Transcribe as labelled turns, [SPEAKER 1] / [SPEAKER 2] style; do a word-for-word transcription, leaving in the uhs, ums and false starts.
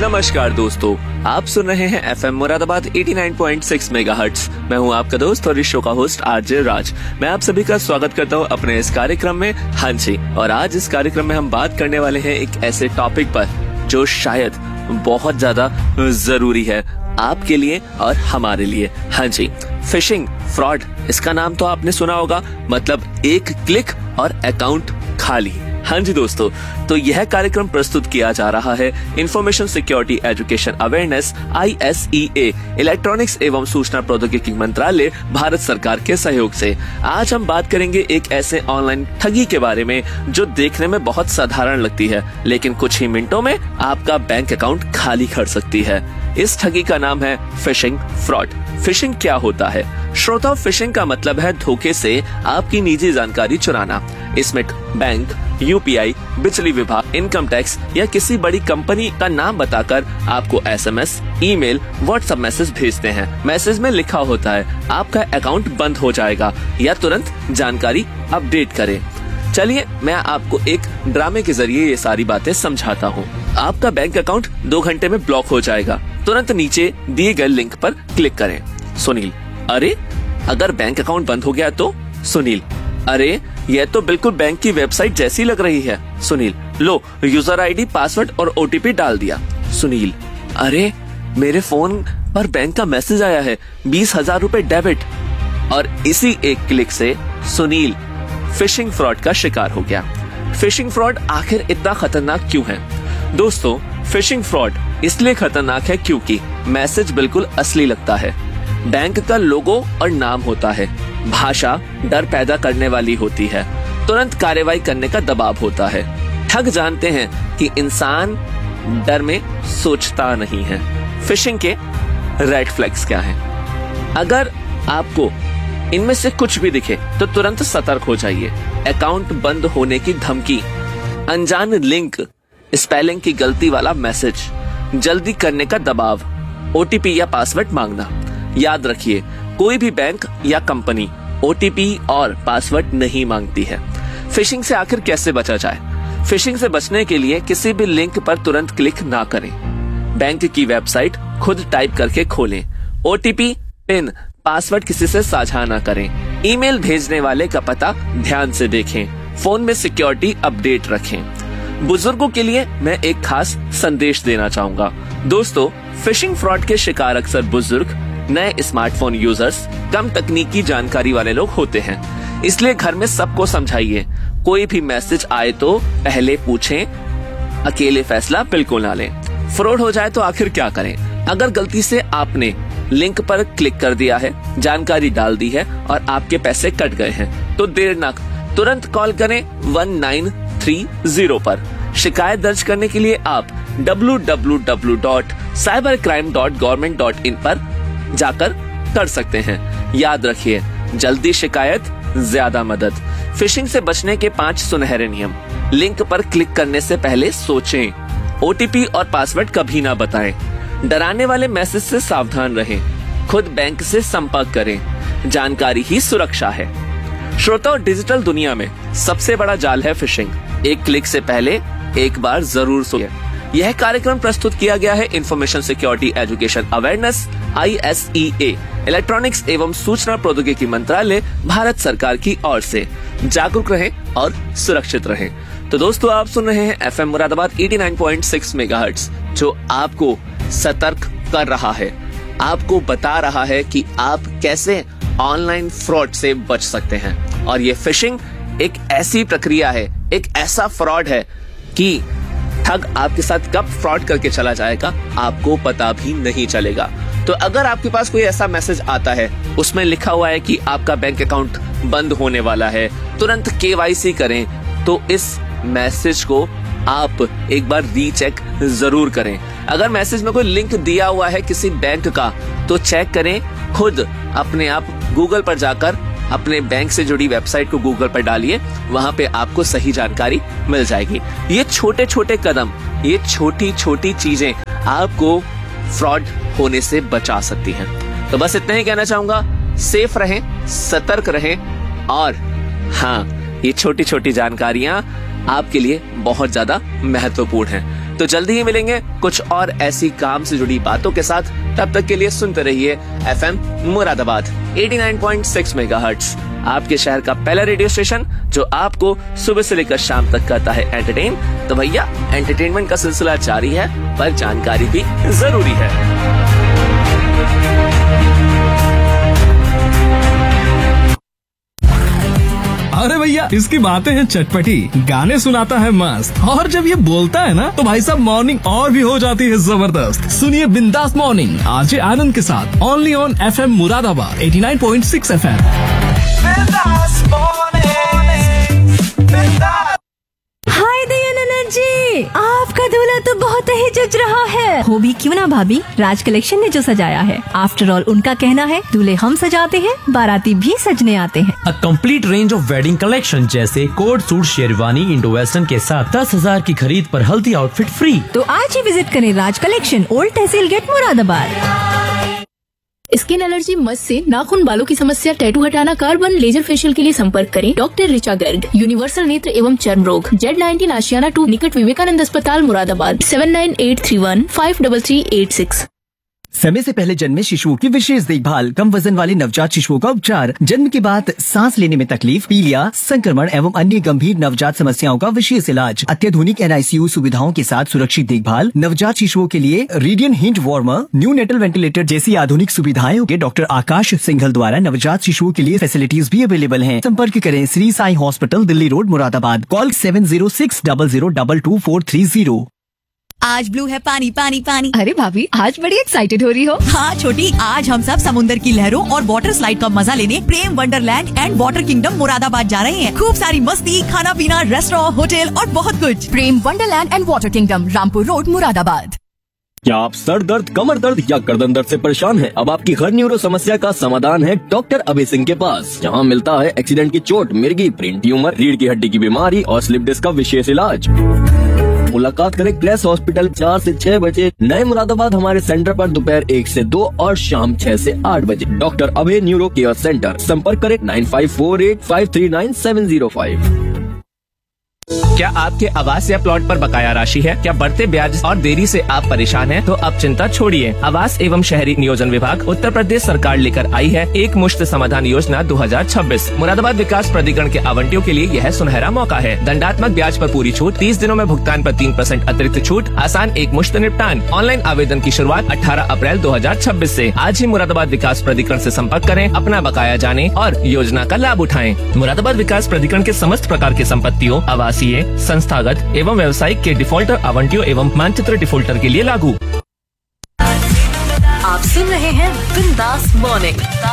[SPEAKER 1] नमस्कार दोस्तों, आप सुन रहे हैं एफएम मुरादाबाद नवासी पॉइंट छह मेगाहर्ट्ज। मैं हूं आपका दोस्त और इस शो का होस्ट आरजे राज। मैं आप सभी का स्वागत करता हूं अपने इस कार्यक्रम में। हाँ जी, और आज इस कार्यक्रम में हम बात करने वाले हैं एक ऐसे टॉपिक पर जो शायद बहुत ज्यादा जरूरी है आपके लिए और हमारे लिए। हाँ जी, फिशिंग फ्रॉड, इसका नाम तो आपने सुना होगा, मतलब एक क्लिक और अकाउंट खाली। हाँ जी दोस्तों, तो यह कार्यक्रम प्रस्तुत किया जा रहा है information security education awareness I S E A electronics एवं सूचना प्रौद्योगिकी मंत्रालय भारत सरकार के सहयोग से। आज हम बात करेंगे एक ऐसे ऑनलाइन ठगी के बारे में जो देखने में बहुत साधारण लगती है, लेकिन कुछ ही मिनटों में आपका बैंक अकाउंट खाली कर सकती है। इस ठगी का नाम है फिशिंग फ्रॉड। फिशिंग क्या होता है? श्रोताओ, फिशिंग का मतलब है धोखे से आपकी निजी जानकारी चुराना। इसमें बैंक, यू पी आई, बिजली विभाग, इनकम टैक्स या किसी बड़ी कंपनी का नाम बताकर आपको S M S, email, WhatsApp message भेजते हैं। मैसेज में लिखा होता है आपका अकाउंट बंद हो जाएगा या तुरंत जानकारी अपडेट करें। चलिए मैं आपको एक ड्रामे के जरिए ये सारी बातें समझाता हूँ। आपका बैंक अकाउंट दो घंटे में ब्लॉक हो जाएगा, तुरंत नीचे दिए गए लिंक पर क्लिक करें। सुनील: अरे अगर बैंक अकाउंट बंद हो गया तो? सुनील: अरे यह तो बिल्कुल बैंक की वेबसाइट जैसी लग रही है। सुनील: लो यूजर आईडी, पासवर्ड और ओ टी पी डाल दिया। सुनील: अरे मेरे फोन पर बैंक का मैसेज आया है, बीस हजार रूपए डेबिट। और इसी एक क्लिक से सुनील फिशिंग फ्रॉड का शिकार हो गया। फिशिंग फ्रॉड आखिर इतना खतरनाक क्यों है? दोस्तों, फिशिंग फ्रॉड इसलिए खतरनाक है क्योंकि मैसेज बिल्कुल असली लगता है, बैंक का लोगो और नाम होता है, भाषा डर पैदा करने वाली होती है, तुरंत कार्रवाई करने का दबाव होता है। ठग जानते हैं कि इंसान डर में सोचता नहीं है। फिशिंग के रेड फ्लैग्स क्या हैं? अगर आपको इनमें से कुछ भी दिखे तो तुरंत सतर्क हो जाइए। अकाउंट बंद होने की धमकी, अनजान लिंक, स्पेलिंग की गलती वाला मैसेज, जल्दी करने का दबाव, ओ टी पी या पासवर्ड मांगना। याद रखिए, कोई भी बैंक या कंपनी ओ टी पी और पासवर्ड नहीं मांगती है। फिशिंग से आखिर कैसे बचा जाए? फिशिंग से बचने के लिए किसी भी लिंक पर तुरंत क्लिक ना करें। बैंक की वेबसाइट खुद टाइप करके खोलें। O T P, pin, password किसी से साझा ना करें। ईमेल भेजने वाले का पता ध्यान से देखें। फोन में सिक्योरिटी अपडेट रखें। बुजुर्गों के लिए मैं एक खास संदेश देना चाहूंगा। दोस्तों, फिशिंग फ्रॉड के शिकार अक्सर बुजुर्ग, नए स्मार्टफोन यूजर्स, कम तकनीकी जानकारी वाले लोग होते हैं। इसलिए घर में सबको समझाइए, कोई भी मैसेज आए तो पहले पूछें, अकेले फैसला बिल्कुल ना लें। फ्रॉड हो जाए तो आखिर क्या करें? अगर गलती से आपने लिंक पर क्लिक कर दिया है, जानकारी डाल दी है और आपके पैसे कट गए हैं, तो देर न तुरंत कॉल करें वन नाइन थ्री जीरो पर। शिकायत दर्ज करने के लिए आप W W W dot cyber crime dot government dot in पर जाकर कर सकते हैं। याद रखिए, जल्दी शिकायत, ज्यादा मदद। फिशिंग से बचने के पांच सुनहरे नियम। लिंक पर क्लिक करने से पहले सोचें। ओ टी पी और पासवर्ड कभी ना बताएं। डराने वाले मैसेज से सावधान रहें। खुद बैंक से संपर्क करें। जानकारी ही सुरक्षा है। श्रोताओं, डिजिटल दुनिया में सबसे बड़ा जाल है फिशिंग। एक क्लिक से पहले एक बार जरूर सोचें। यह कार्यक्रम प्रस्तुत किया गया है information security education awareness I S E A electronics एवं सूचना प्रौद्योगिकी मंत्रालय भारत सरकार की ओर से। जागरूक रहें और सुरक्षित रहें। तो दोस्तों, आप सुन रहे हैं एफएम मुरादाबाद नवासी पॉइंट छह मेगाहर्ट्ज, जो आपको सतर्क कर रहा है, आपको बता रहा है कि आप कैसे ऑनलाइन फ्रॉड से बच सकते हैं। और ये फिशिंग एक ऐसी प्रक्रिया है, एक ऐसा फ्रॉड है कि ठग आपके साथ कब फ्रॉड करके चला जाएगा आपको पता भी नहीं चलेगा। तो अगर आपके पास कोई ऐसा मैसेज आता है, उसमें लिखा हुआ है कि आपका बैंक अकाउंट बंद होने वाला है, तुरंत के वाई सी करें, तो इस मैसेज को आप एक बार रीचेक जरूर करें। अगर मैसेज में कोई लिंक दिया हुआ है किसी बैंक का, तो चेक करें। खुद अपने आप गूगल पर जाकर अपने बैंक से जुड़ी वेबसाइट को गूगल पर डालिए, वहां पे आपको सही जानकारी मिल जाएगी। ये छोटे छोटे कदम, ये छोटी छोटी चीजें आपको फ्रॉड होने से बचा सकती हैं। तो बस इतना ही कहना चाहूंगा, सेफ रहें, सतर्क रहें और हाँ, ये छोटी छोटी जानकारियां आपके लिए बहुत ज्यादा महत्वपूर्ण हैं। तो जल्दी ही मिलेंगे कुछ और ऐसी काम से जुड़ी बातों के साथ। तब तक के लिए सुनते रहिए FM Moradabad eighty nine point six megahertz, आपके शहर का पहला रेडियो स्टेशन जो आपको सुबह से लेकर शाम तक करता है एंटरटेन। तो भैया, एंटरटेनमेंट का सिलसिला जारी है, पर जानकारी भी जरूरी है।
[SPEAKER 2] अरे भैया, इसकी बातें हैं चटपटी, गाने सुनाता है मस्त, और जब ये बोलता है ना तो भाई साहब मॉर्निंग और भी हो जाती है जबरदस्त। सुनिए बिंदास मॉर्निंग आरजे आनंद के साथ, only on FM Moradabad eighty nine point six FM.
[SPEAKER 3] हाय दयानंद जी, आपका दूल्हा तो बहुत ही जच रहा है। हो भी क्यों ना भाभी, राज कलेक्शन ने जो सजाया है। आफ्टर ऑल उनका कहना है दूल्हे हम सजाते हैं, बाराती भी सजने आते हैं।
[SPEAKER 4] A complete range of wedding collection जैसे coat suit, sherwani, Indo western के साथ दस हजार की खरीद पर हल्दी आउटफिट फ्री।
[SPEAKER 3] तो आज ही विजिट करें राज कलेक्शन, ओल्ड तहसील गेट, मुरादाबाद।
[SPEAKER 5] स्किन एलर्जी, मस से नाखून, बालों की समस्या, टैटू हटाना, कार्बन लेजर फेशियल के लिए संपर्क करें डॉक्टर ऋचा गर्ग, यूनिवर्सल नेत्र एवं चर्म रोग, जेड नाइनटीन आशियाना टू, निकट विवेकानंद अस्पताल, Moradabad. Seven nine eight three one five double three eight six.
[SPEAKER 6] समय से पहले जन्मे शिशुओं की विशेष देखभाल, कम वजन वाले नवजात शिशुओं का उपचार, जन्म के बाद सांस लेने में तकलीफ, पीलिया, संक्रमण एवं अन्य गंभीर नवजात समस्याओं का विशेष इलाज, अत्याधुनिक एनआईसीयू सुविधाओं के साथ सुरक्षित देखभाल, नवजात शिशुओं के लिए radian hint warmer, new natal ventilator जैसी आधुनिक सुविधाएं के डॉक्टर आकाश सिंघल द्वारा नवजात शिशुओं के लिए फैसिलिटीज भी अवेलेबल हैं। संपर्क करें Shri Sai hospital, Delhi road, Moradabad. Call seven zero six double zero double two four three zero.
[SPEAKER 7] आज ब्लू है पानी पानी पानी।
[SPEAKER 3] अरे भाभी, आज बड़ी एक्साइटेड हो रही हो।
[SPEAKER 7] हाँ छोटी, आज हम सब समुद्र की लहरों और वाटर स्लाइड का मजा लेने प्रेम Wonderland and water kingdom Moradabad जा रहे हैं। खूब सारी मस्ती, खाना पीना, रेस्टोरेंट, होटल और बहुत कुछ।
[SPEAKER 3] प्रेम Wonderland and water kingdom, Rampur road, Moradabad.
[SPEAKER 8] क्या आप सर दर्द, कमर दर्द या गर्दन दर्द से परेशान हैं? अब आपकी हर न्यूरो समस्या का समाधान है डॉक्टर अभय सिंह के पास, जहां मिलता है एक्सीडेंट की चोट, मिर्गी, ब्रेन ट्यूमर, रीढ़ की हड्डी की बीमारी और स्लिप डिस्क का विशेष इलाज। मुलाकात करें क्रेस हॉस्पिटल, चार से छह बजे, नए मुरादाबाद। हमारे सेंटर पर दोपहर एक से दो और शाम छह से आठ बजे। डॉक्टर अभय न्यूरो केयर सेंटर। संपर्क करें nine five four eight five three nine seven zero five.
[SPEAKER 1] क्या आपके आवास या प्लॉट पर बकाया राशि है? क्या बढ़ते ब्याज और देरी से आप परेशान हैं? तो अब चिंता छोड़िए। आवास एवं शहरी नियोजन विभाग उत्तर प्रदेश सरकार लेकर आई है एक मुश्त समाधान योजना दो हजार छब्बीस। मुरादाबाद विकास प्राधिकरण के आवंटियों के लिए यह सुनहरा मौका है। दंडात्मक ब्याज पर पूरी छूट, तीस दिनों में भुगतान पर तीन परसेंट अतिरिक्त छूट, आसान एक मुश्त निपटान। ऑनलाइन आवेदन की शुरुआत अठारह अप्रैल दो हजार छब्बीस से। आज ही मुरादाबाद विकास प्राधिकरण से संपर्क करें, अपना बकाया जाने और योजना का लाभ उठाएं। मुरादाबाद विकास प्राधिकरण के समस्त प्रकार के संपत्तियों, आवासीय, संस्थागत एवं व्यावसायिक के डिफॉल्टर आवंटियों एवं मानचित्र डिफॉल्टर के लिए लागू।
[SPEAKER 3] आप सुन रहे हैं बिंदास मॉर्निंग।